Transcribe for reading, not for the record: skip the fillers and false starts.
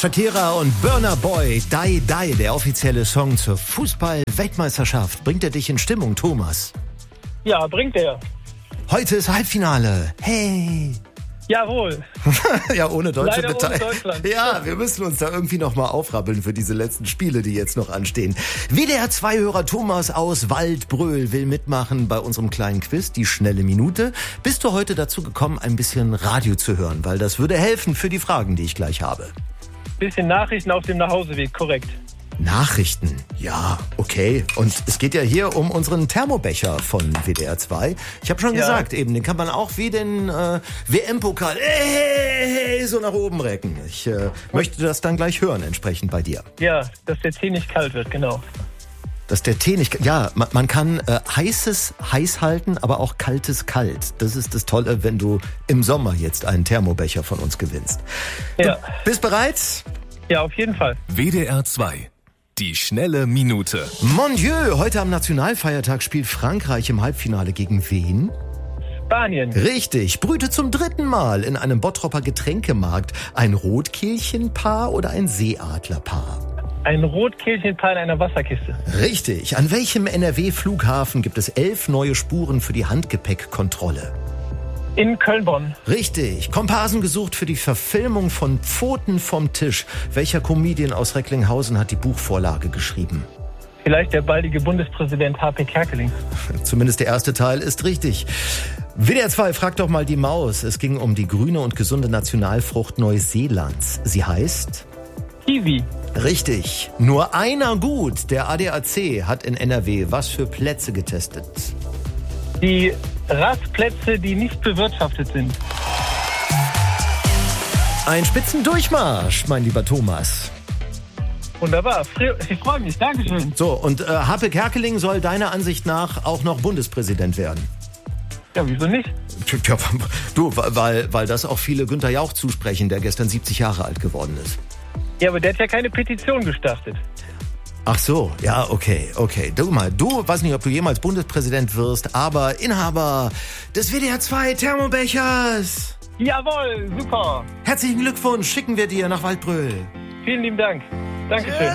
Shakira und Burna Boy, Die Die, der offizielle Song zur Fußball-Weltmeisterschaft. Bringt er dich in Stimmung, Thomas? Ja, bringt er. Heute ist Halbfinale. Hey! Jawohl. Ja, ohne deutsche Leider ohne Deutschland. Ja, wir müssen uns da irgendwie noch mal aufrappeln für diese letzten Spiele, die jetzt noch anstehen. WDR 2-Hörer Thomas aus Waldbröl will mitmachen bei unserem kleinen Quiz, die schnelle Minute. Bist du heute dazu gekommen, ein bisschen Radio zu hören? Weil das würde helfen für die Fragen, die ich gleich habe. Bisschen Nachrichten auf dem Nachhauseweg, korrekt. Nachrichten, ja, okay. Und es geht ja hier um unseren Thermobecher von WDR 2. Ich habe schon gesagt, eben, den kann man auch wie den WM-Pokal so nach oben recken. Ich möchte das dann gleich hören, entsprechend bei dir. Ja, dass der Tee nicht kalt wird, genau. Dass der Tee nicht... Ja, man kann heißes heiß halten, aber auch kaltes kalt. Das ist das Tolle, wenn du im Sommer jetzt einen Thermobecher von uns gewinnst. Ja. Du bist bereit? Ja, auf jeden Fall. WDR 2. Die schnelle Minute. Mon Dieu, heute am Nationalfeiertag spielt Frankreich im Halbfinale gegen wen? Spanien. Richtig, brüte zum 3. Mal in einem Bottropper Getränkemarkt ein Rotkehlchenpaar oder ein Seeadlerpaar? Ein Rotkehlchenpaar in einer Wasserkiste. Richtig, an welchem NRW-Flughafen gibt es 11 neue Spuren für die Handgepäckkontrolle? In Köln-Bonn. Richtig. Komparsen gesucht für die Verfilmung von Pfoten vom Tisch. Welcher Comedian aus Recklinghausen hat die Buchvorlage geschrieben? Vielleicht der baldige Bundespräsident H.P. Kerkeling. Zumindest der erste Teil ist richtig. WDR 2, frag doch mal die Maus. Es ging um die grüne und gesunde Nationalfrucht Neuseelands. Sie heißt? Kiwi. Richtig. Nur einer gut. Der ADAC hat in NRW was für Plätze getestet? Die Rastplätze, die nicht bewirtschaftet sind. Ein Spitzendurchmarsch, mein lieber Thomas. Wunderbar. Ich freue mich. Dankeschön. So, und H.P. Kerkeling soll deiner Ansicht nach auch noch Bundespräsident werden? Ja, wieso nicht? Tja, du, weil das auch viele Günther Jauch zusprechen, der gestern 70 Jahre alt geworden ist. Ja, aber der hat ja keine Petition gestartet. Ach so, ja, okay. Du weiß nicht, ob du jemals Bundespräsident wirst, aber Inhaber des WDR 2 Thermobechers. Jawohl, super. Herzlichen Glückwunsch, schicken wir dir nach Waldbröl. Vielen lieben Dank. Dankeschön.